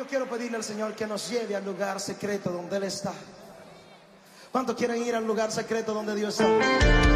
yo quiero pedirle al Señor que nos lleve al lugar secreto donde Él está. ¿Cuántos quieren ir al lugar secreto donde Dios está?